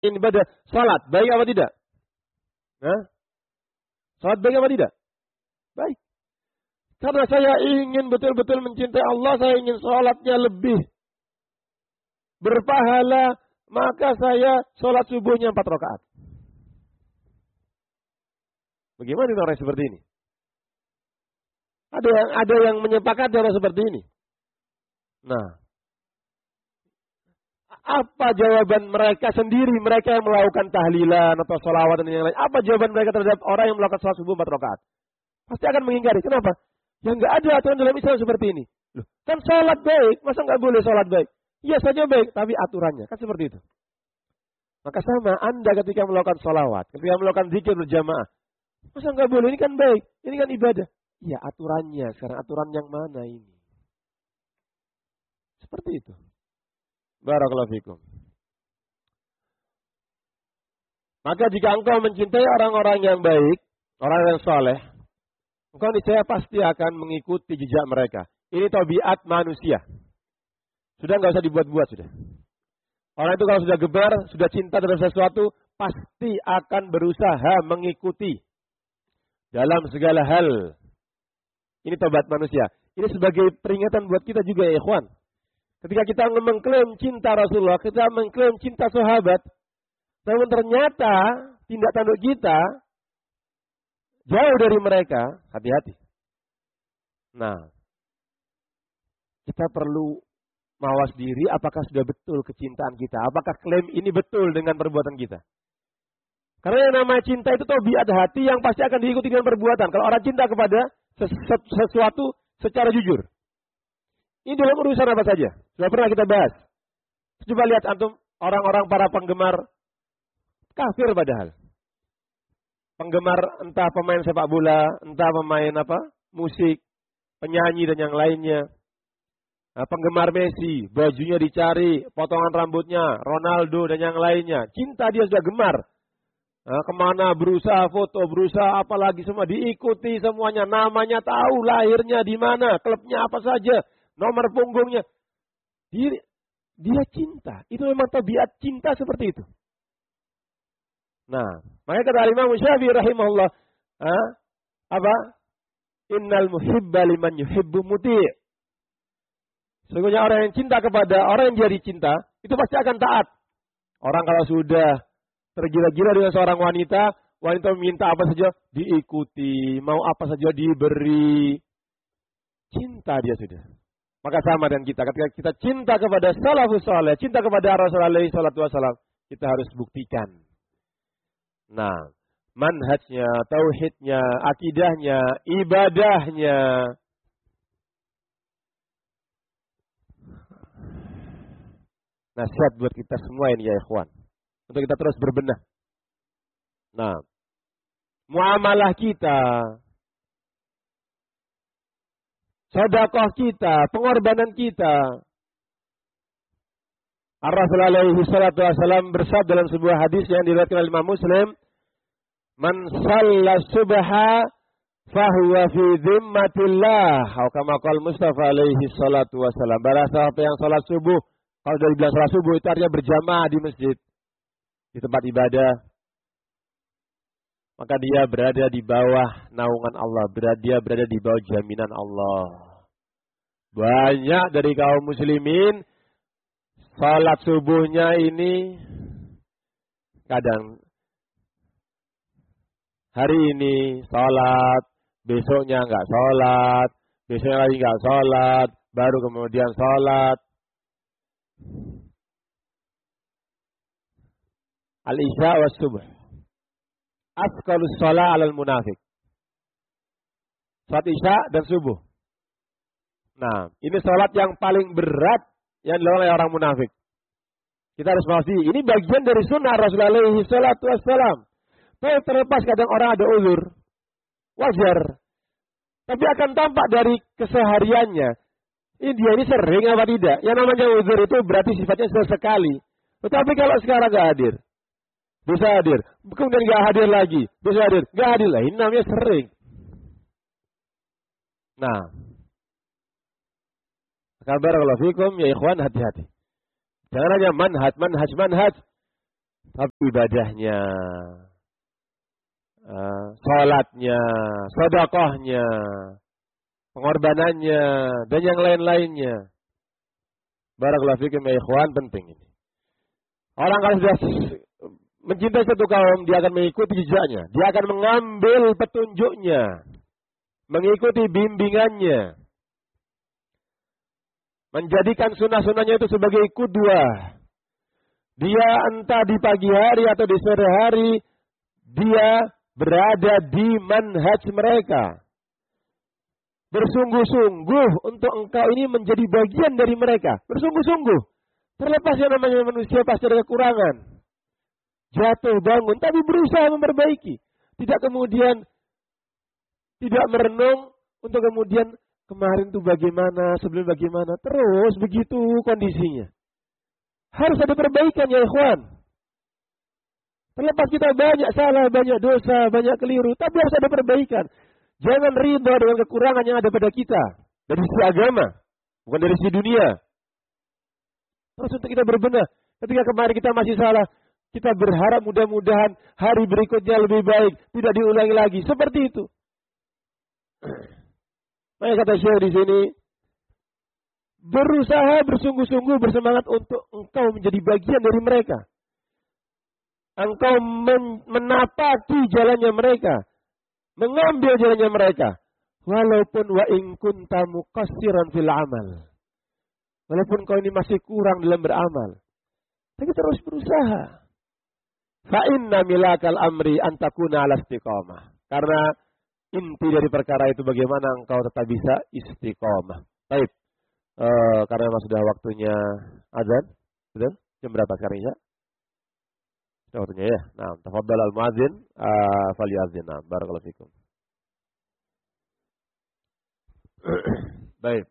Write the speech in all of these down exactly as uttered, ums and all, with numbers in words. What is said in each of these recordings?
ini ibadah. Salat, baik apa tidak? Nah, salat baik apa tidak? Baik. Karena saya ingin betul-betul mencintai Allah, saya ingin salatnya lebih berpahala, maka saya salat subuhnya empat rakaat. Bagaimana orang seperti ini? Ada yang ada yang menyepakati orang seperti ini. Nah, apa jawaban mereka sendiri, mereka yang melakukan tahlilan atau sholawat dan yang lain? Apa jawaban mereka terhadap orang yang melakukan sholat subuh empat rakaat? Pasti akan mengingkari. Kenapa? Ya nggak ada aturan dalam Islam seperti ini. Loh, kan sholat baik, masa nggak boleh sholat baik? Iya saja baik, tapi aturannya kan seperti itu. Maka sama Anda ketika melakukan sholawat, ketika melakukan zikir berjamaah, masa nggak boleh? Ini kan baik, ini kan ibadah. Iya aturannya. Sekarang aturan yang mana ini? Seperti itu. Barakallahu fikum. Maka jika engkau mencintai orang-orang yang baik, orang yang soleh, engkau niscaya pasti akan mengikuti jejak mereka. Ini tabiat manusia. Sudah nggak usah dibuat-buat sudah. Orang itu kalau sudah gebar, sudah cinta terhadap sesuatu, pasti akan berusaha mengikuti dalam segala hal. Ini tabiat manusia. Ini sebagai peringatan buat kita juga ya ikhwan. Ketika kita mengklaim cinta Rasulullah, kita mengklaim cinta sahabat, namun ternyata tindak tanduk kita jauh dari mereka, hati-hati. Nah, kita perlu mawas diri apakah sudah betul kecintaan kita, apakah klaim ini betul dengan perbuatan kita. Karena yang namanya cinta itu tabiat hati yang pasti akan diikuti dengan perbuatan. Kalau orang cinta kepada sesuatu secara jujur. Ini dalam urusan apa saja. Sudah pernah kita bahas. Coba lihat antum orang-orang para penggemar kafir padahal. Penggemar entah pemain sepak bola, entah pemain apa, musik, penyanyi dan yang lainnya. Nah, penggemar Messi, bajunya dicari, potongan rambutnya, Ronaldo dan yang lainnya. Cinta dia sudah gemar. Nah, kemana berusaha foto, berusaha apalagi semua diikuti semuanya. Namanya tahu, lahirnya di mana, klubnya apa saja. Nomor punggungnya. Dia, dia cinta. Itu memang tabiat cinta seperti itu. Nah, makanya kata Imam Syafi'i rahimahullah. Ah, apa? Innal muhibba liman yuhibbu muti'. Sesungguhnya orang yang cinta kepada orang yang jadi cinta, itu pasti akan taat. Orang kalau sudah tergila-gila dengan seorang wanita, wanita meminta apa saja, diikuti. Mau apa saja diberi. Cinta dia sudah. Maka sama dengan kita. Ketika kita cinta kepada salafus saleh, cinta kepada Rasulullah sallallahu alaihi wasallam, kita harus buktikan. Nah, manhajnya, tauhidnya, akidahnya, ibadahnya. Nasihat buat kita semua ini ya ikhwan. Untuk kita terus berbenah. Nah, muamalah kita, sedekah kita, pengorbanan kita. Ar-Rasul alaihi salatu wasallam bersabda dalam sebuah hadis yang diriwayatkan oleh Imam Muslim, "Man shalla subha fahuwa fi dhimmatillah." Atau kama qala Mustafa alaihi salatu wasallam. Barang siapa yang salat subuh, kalau dari bilang salat subuh itu artinya berjamaah di masjid, di tempat ibadah, maka dia berada di bawah naungan Allah, berada, dia berada di bawah jaminan Allah. Banyak dari kaum muslimin salat subuhnya ini kadang hari ini salat, besoknya enggak salat, besoknya lagi enggak salat, baru kemudian salat. Al-Isya wa subuh. Asqalus shalah 'alal munafik. Salat Isya dan subuh. Nah, ini salat yang paling berat yang dilakukan oleh orang munafik. Kita harus mengetahui ini bagian dari sunnah Rasulullah alaihi salatu wassalam. Tapi terlepas kadang orang ada uzur, wajar. Tapi akan tampak dari kesehariannya. Ini dia ini sering apa tidak? Yang namanya uzur itu berarti sifatnya sesekali. Tetapi kalau sekarang nggak hadir, bisa hadir, kemudian nggak hadir lagi, bisa hadir, nggak hadir lah. Ini namanya sering. Nah, kabar kalau fikum ya ikhwan, hati-hati. Jangan hanya manhaj, manhaj, manhaj. Tapi ibadahnya, uh, sholatnya, sedekahnya, pengorbanannya, dan yang lain-lainnya. Barakallahu fikum ya ikhwan, penting ini. Orang kalau sudah mencintai satu kaum, dia akan mengikuti jejaknya. Dia akan mengambil petunjuknya. Mengikuti bimbingannya. Menjadikan sunnah-sunnahnya itu sebagai kudwah. Dia entah di pagi hari atau di sore hari, dia berada di manhaj mereka. Bersungguh-sungguh untuk engkau ini menjadi bagian dari mereka. Bersungguh-sungguh. Terlepas yang namanya manusia pasti ada kekurangan. Jatuh bangun, tapi berusaha memperbaiki. Tidak kemudian tidak merenung untuk kemudian kemarin tuh bagaimana, sebelum bagaimana. Terus begitu kondisinya. Harus ada perbaikan ya ikhwan. Terlepas kita banyak salah, banyak dosa, banyak keliru. Tapi harus ada perbaikan. Jangan ridha dengan kekurangan yang ada pada kita. Dari sisi agama. Bukan dari sisi dunia. Terus untuk kita berbenah. Ketika kemarin kita masih salah. Kita berharap mudah-mudahan hari berikutnya lebih baik. Tidak diulangi lagi. Seperti itu. Maka kata Syekh di sini. Berusaha bersungguh-sungguh bersemangat untuk engkau menjadi bagian dari mereka. Engkau men menapaki jalannya mereka. Mengambil jalannya mereka. Walaupun wa in kunta muqassiran fil amal. Walaupun kau ini masih kurang dalam beramal. Tapi terus berusaha. Fa inna milakal amri an takuna ala istiqamah. Karena inti dari perkara itu bagaimana engkau tetap bisa istiqamah. Baik. Uh, karena memang sudah waktunya azan. Sudah? Jam berapa sekarang ya? Sudah waktunya ya. Nah, tafadhal al-muadzin uh, falyazin. Nah, barakallahu fikum. Baik.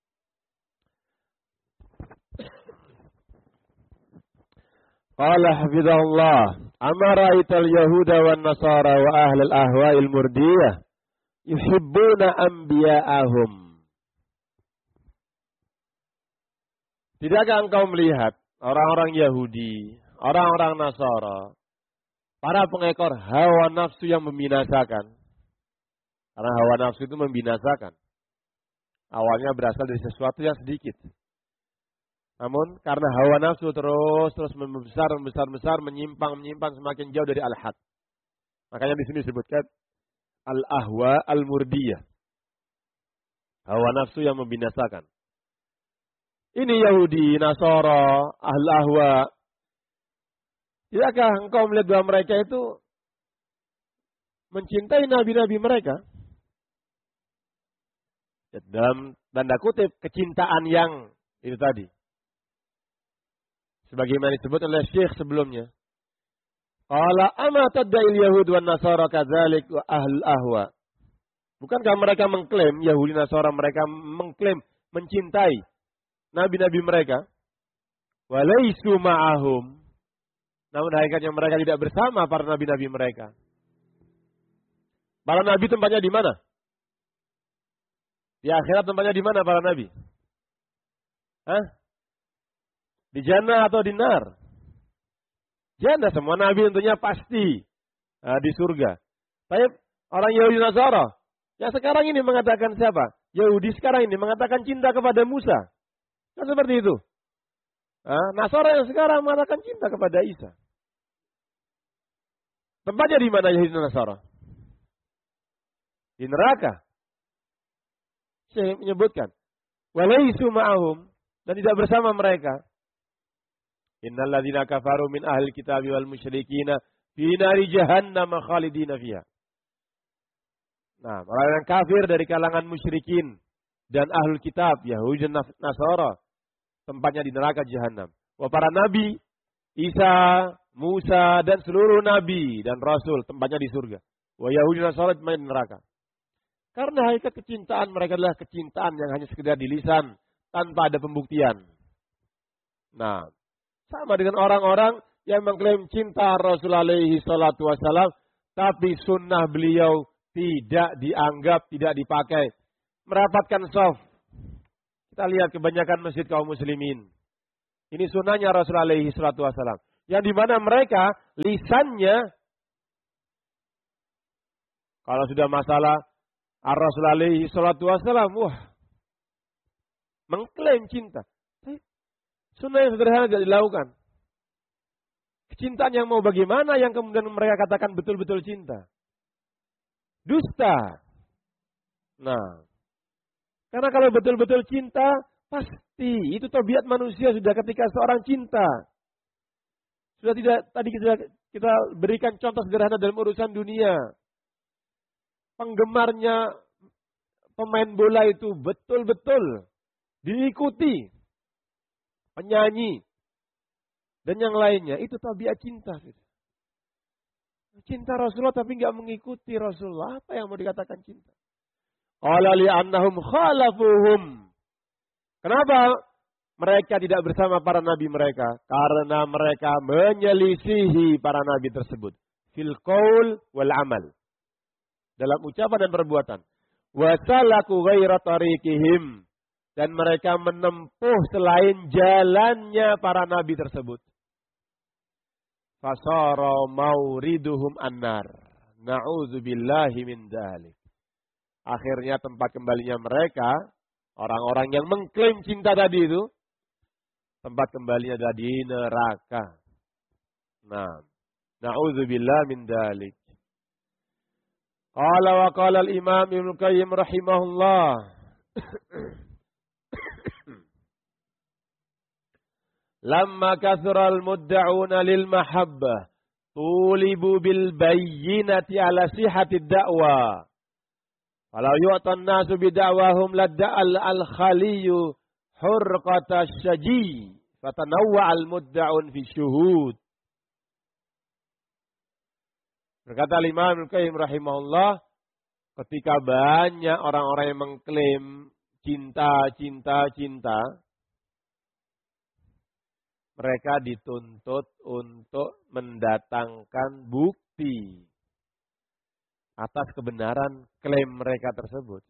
Qala hafizahullah, amara ital yahuda wan nasara wa ahlul ahwa'il murdiyah yuhibbuna anbiya'ahum. Tidakkah engkau melihat orang-orang Yahudi, orang-orang Nasara, para pengekor hawa nafsu yang membinasakan? Karena hawa nafsu itu membinasakan. Awalnya berasal dari sesuatu yang sedikit. Namun karena hawa nafsu terus terus membesar, membesar, besar, menyimpang, menyimpang semakin jauh dari al-had. Makanya di sini disebutkan al-ahwa al-murdiyah. Hawa nafsu yang membinasakan. Ini Yahudi, Nasara, Ahl Ahwa. Tidakkah engkau melihat bahwa mereka itu mencintai nabi-nabi mereka? Dalam tanda kutip, kecintaan yang itu tadi. Sebagaimana disebut oleh Syekh sebelumnya. Qala ama tadda'il Yahud wan Nasara kadzalik wa Ahl Ahwa. Bukankah mereka mengklaim, Yahudi, Nasara, mereka mengklaim mencintai nabi-nabi mereka, walaisu ma'ahum, namun hakikatnya mereka tidak bersama para nabi-nabi mereka. Para nabi tempatnya di mana? Di akhirat tempatnya di mana para nabi? Hah? Di jannah atau di nar? Jannah, semua nabi tentunya pasti uh, di surga. Tapi orang Yahudi Nasara yang sekarang ini mengatakan siapa? Yahudi sekarang ini mengatakan cinta kepada Musa. Kan seperti itu. Nah, Nasara yang sekarang mengatakan cinta kepada Isa. Tempatnya di mana Yahudi Nasara? Di neraka. Saya menyebutkan. Walaisu ma'ahum. Dan tidak bersama mereka. Innal ladzina kafaru min ahli kitabi wal musyrikina fi nari jahannam khalidina fiha. Nah, orang yang kafir dari kalangan musyrikin dan ahlul kitab, Yahudi dan Nasara, tempatnya di neraka jahanam. Wah, para nabi, Isa, Musa, dan seluruh nabi dan rasul, tempatnya di surga. Wah, Yahudi dan Nasara tempatnya di neraka. Karena hakikat kecintaan mereka adalah kecintaan yang hanya sekedar di lisan, tanpa ada pembuktian. Nah, sama dengan orang-orang yang mengklaim cinta Rasul alaihi salatu wassalam, tapi sunnah beliau tidak dianggap, tidak dipakai. Merapatkan shaf. Kita lihat kebanyakan masjid kaum muslimin. Ini sunnahnya Rasul alaihi salatu wassalam. Yang dimana mereka lisannya, kalau sudah masalah Ar-Rasul alaihi salatu wassalam, wah, mengklaim cinta. Sunnah yang sederhana tidak dilakukan. Kecintaan yang mau bagaimana yang kemudian mereka katakan betul-betul cinta. Dusta. Nah, karena kalau betul-betul cinta, pasti itu tabiat manusia sudah ketika seorang cinta. Sudah tidak, tadi kita, kita berikan contoh sederhana dalam urusan dunia. Penggemarnya pemain bola itu betul-betul diikuti. Penyanyi. Dan yang lainnya. Itu tabiat cinta. Cinta Rasulullah tapi nggak mengikuti Rasulullah. Apa yang mau dikatakan cinta? Qala li'annahum khalafuhum. Kenapa mereka tidak bersama para nabi mereka? Karena mereka menyelisihi para nabi tersebut. Fil qaul wal amal. Dalam ucapan dan perbuatan. Wasalaku ghaira tariqihim. Dan mereka menempuh selain jalannya para nabi tersebut. Fasara mauriduhum annar. Na'udzubillahi min dzalik. Akhirnya tempat kembalinya mereka, orang-orang yang mengklaim cinta tadi itu, tempat kembalinya adalah di neraka. Nah, na'udzubillahi min dzalik. Qala wa qala al-Imam Ibnu Qayyim rahimahullah. Lamma kathura al-mudda'una lil mahabbah tulibu bil bayyinati ala sihhati ad-da'wa. Walau yu'tan nasu bid'awahum ladda'al al-khaliyu hurqata syaji fatanawwa al-mudda'un fi syuhud. Berkata Imam Al-Qayyim rahimahullah, ketika banyak orang-orang yang mengklaim cinta, cinta, cinta, mereka dituntut untuk mendatangkan bukti atas kebenaran klaim mereka tersebut.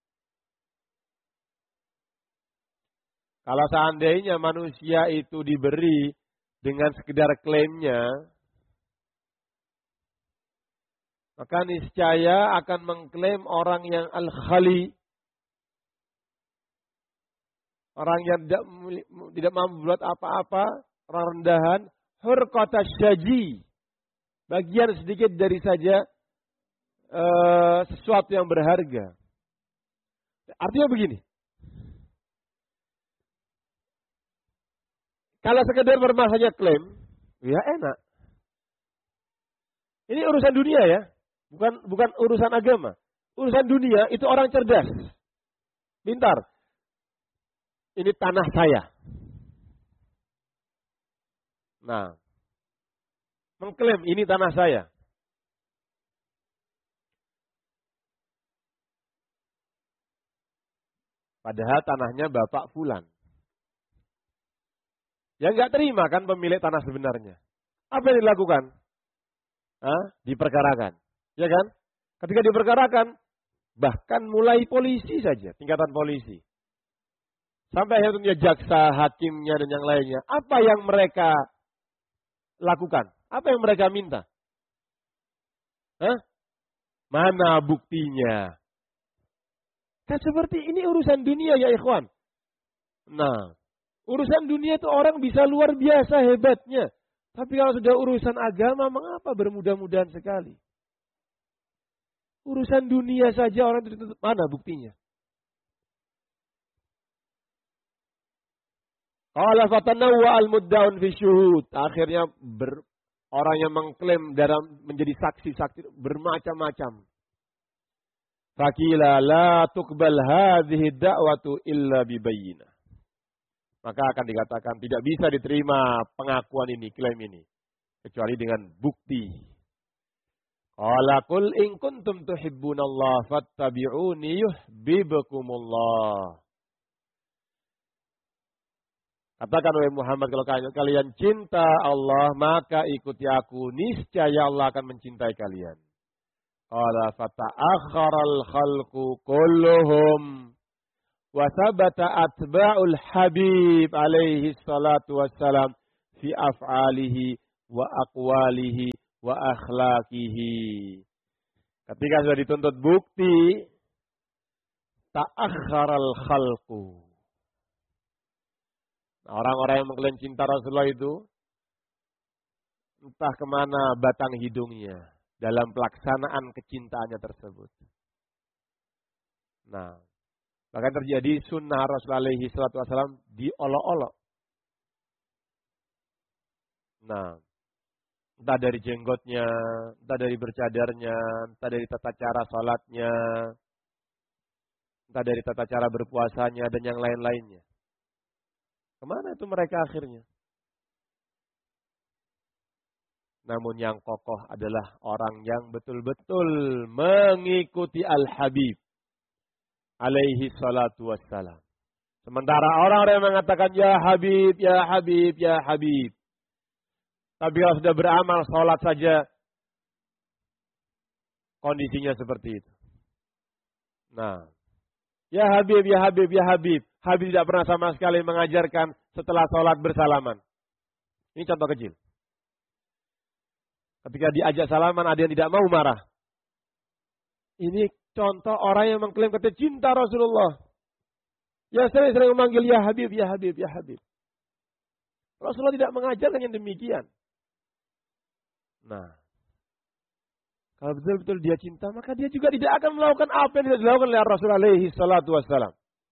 Kalau seandainya manusia itu diberi dengan sekedar klaimnya, maka niscaya akan mengklaim orang yang al-khali, orang yang tidak, tidak mampu buat apa-apa, orang rendahan, hurqata syaji, bagian sedikit dari saja uh, sesuatu yang berharga. Artinya begini, kalau sekedar bermaksanya klaim, ya enak. Ini urusan dunia ya. Bukan bukan urusan agama. Urusan dunia itu orang cerdas. Pintar. Ini tanah saya. Nah. Mengklaim ini tanah saya. Padahal tanahnya Bapak Fulan. Yang nggak terima kan pemilik tanah sebenarnya. Apa yang dilakukan? Hah? Diperkarakan. Ya kan? Ketika diperkarakan, bahkan mulai polisi saja, tingkatan polisi. Sampai akhirnya jaksa, hakimnya, dan yang lainnya. Apa yang mereka lakukan? Apa yang mereka minta? Hah? Mana buktinya? Kan seperti ini urusan dunia ya ikhwan. Nah, urusan dunia itu orang bisa luar biasa hebatnya. Tapi kalau sudah urusan agama, mengapa bermudah-mudahan sekali? Urusan dunia saja orang itu ditutup. Mana buktinya? Qala fatanawwa al-mudda'un fi syuhud. Akhirnya ber, orang yang mengklaim dalam menjadi saksi-saksi bermacam-macam. Fakila la tuqbal hadhihi da'watu illa bibayyinah. Maka akan dikatakan tidak bisa diterima pengakuan ini, klaim ini. Kecuali dengan bukti. Qala qul in kuntum tuhibbunallaha fattabi'uni yuhibbukumullah. Katakan wahai Muhammad, kalau kalian cinta Allah, maka ikuti aku, niscaya Allah akan mencintai kalian. Qala fata'akharal khalqu kulluhum wa thabata atba'ul habib alaihi salatu wassalam fi af'alihi wa aqwalihi wa akhlaqihi. Ketika sudah dituntut bukti, ta'akharal khalqu. Nah, orang-orang yang mengklaim cinta Rasulullah itu entah kemana batang hidungnya dalam pelaksanaan kecintaannya tersebut. Nah, bahkan terjadi sunnah Rasulullah alaihi salatu wassalam diolok-olok. Nah, entah dari jenggotnya, entah dari bercadarnya, entah dari tata cara salatnya, entah dari tata cara berpuasanya dan yang lain-lainnya. Kemana itu mereka akhirnya? Namun yang kokoh adalah orang yang betul-betul mengikuti Al-Habib alaihi salatu wassalam. Sementara orang-orang yang mengatakan ya Habib, ya Habib, ya Habib. Tapi kalau sudah beramal sholat saja kondisinya seperti itu. Nah, ya Habib, ya Habib, ya Habib. Habib tidak pernah sama sekali mengajarkan setelah sholat bersalaman. Ini contoh kecil. Ketika diajak salaman ada yang tidak mau marah. Ini contoh orang yang mengklaim kata cinta Rasulullah. Yang sering-sering memanggil ya Habib, ya Habib, ya Habib. Rasulullah tidak mengajarkan yang demikian. Nah, kalau betul-betul dia cinta, maka dia juga tidak akan melakukan apa yang tidak dilakukan oleh Rasulullah alaihi salatu wassalam.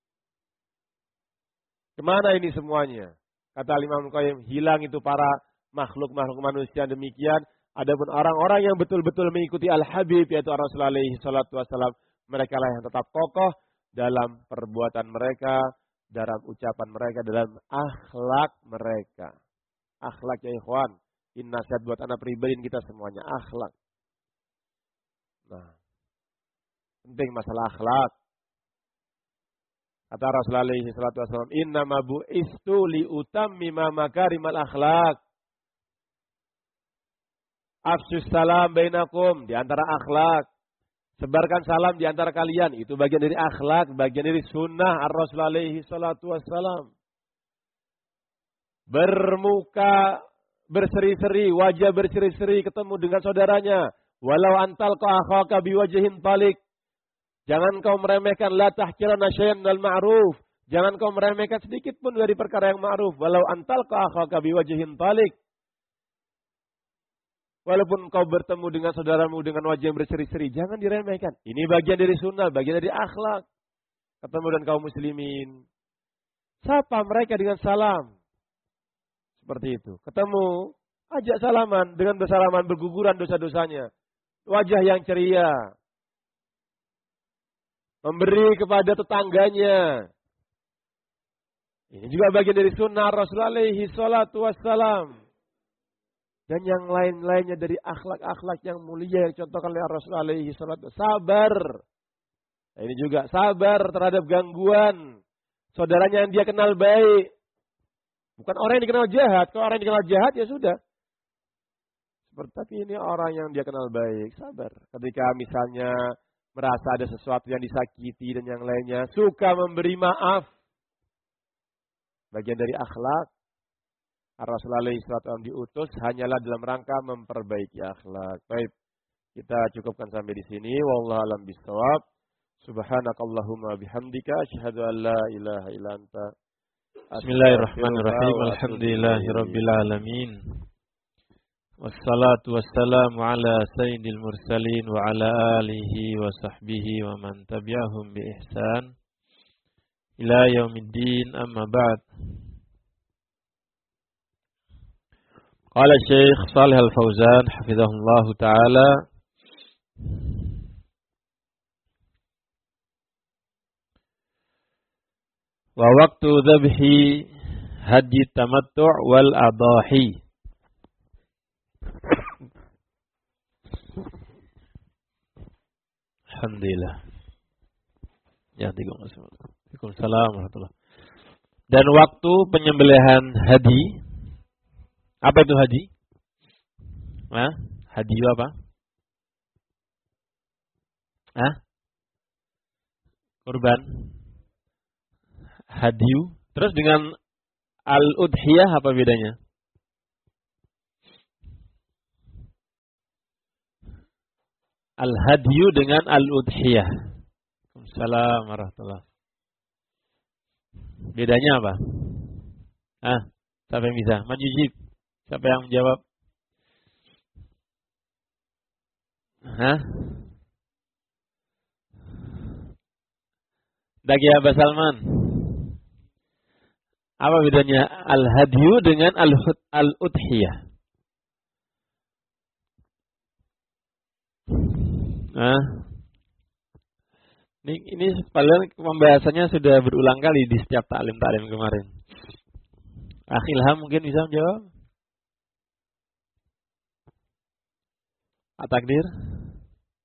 Kemana ini semuanya? Kata Imam Qayyim, hilang itu para makhluk-makhluk manusia demikian. Adapun orang-orang yang betul-betul mengikuti Al-Habib, yaitu Rasulullah alaihi salatu wassalam, mereka lah yang tetap kokoh dalam perbuatan mereka, dalam ucapan mereka, dalam akhlak mereka. Akhlak ya ikhwan. Ini nasihat buat anak pribadi kita semuanya, akhlak. Nah, penting masalah akhlak. Kata Rasulullah alaihi salatu wassalam, innama bu'istu liutammima makarimal akhlak. Afsyus salam bainakum, di antara akhlak. Sebarkan salam di antara kalian, itu bagian dari akhlak, bagian dari sunnah Ar-Rasul alaihi salatu wassalam. Bermuka berseri-seri, wajah berseri-seri ketemu dengan saudaranya. Walau antal ka akhaka biwajhin talik. Jangan kau meremehkan la tahqiranna syai'an minal ma'ruf. Jangan kau meremehkan sedikit pun dari perkara yang ma'ruf. Walau antal ka akhaka biwajhin talik. Walaupun kau bertemu dengan saudaramu dengan wajah yang berseri-seri, jangan diremehkan. Ini bagian dari sunnah, bagian dari akhlak. Ketemu dengan kaum muslimin, sapa mereka dengan salam. Seperti itu. Ketemu, ajak salaman, dengan bersalaman berguguran dosa-dosanya. Wajah yang ceria. Memberi kepada tetangganya. Ini juga bagian dari sunnah Rasulullah alaihi salatu wassalam. Dan yang lain-lainnya dari akhlak-akhlak yang mulia yang contohkan oleh Rasulullah alaihi salatu wassalam. Sabar. Nah, ini juga sabar terhadap gangguan saudaranya yang dia kenal baik. Bukan orang yang dikenal jahat. Kalau orang yang dikenal jahat ya sudah. Seperti tapi ini orang yang dia kenal baik. Sabar. Ketika misalnya merasa ada sesuatu yang disakiti dan yang lainnya. Suka memberi maaf. Bagian dari akhlak. Rasulullah alaihi salatu wassalam diutus hanyalah dalam rangka memperbaiki akhlak. Baik. Kita cukupkan sampai di sini. Wallahu a'lam bishawab. Subhanakallahumma bihamdika asyhadu an la ilaha illa anta. Bismillahirrahmanirrahim. Alhamdulillahirabbil alamin. Wassalatu wassalamu ala sayyidil mursalin wa ala alihi wa sahbihi wa man tabi'ahum bi ihsan ila yaumiddin, amma ba'd. Qala Syekh Shalih Al-Fauzan hafizahullah taala, wa waktu dzabhi hadyi tamattu' wal adahi. Alhamdulillah. Ya, Waalaikumsalam warahmatullahi. Dan waktu penyembelihan hadi. Apa itu hadi? Hah? Hadi apa? Hah? Kurban. Hadiu. Terus dengan al-udhiyah apa bedanya? al-hadyu dengan al-udhiyah. Assalamualaikum warahmatullahi wabarakatuh. Bedanya apa? Ah, siapa yang bisa? Maju jib. Siapa yang menjawab? Hah? Dagi Abah Salman. Apa bedanya al-hadyu dengan al-udhiyah? Nah, ini, ini padahal pembahasannya sudah berulang kali di setiap taklim-taklim kemarin. Akhilham mungkin bisa menjawab? At-Takdir?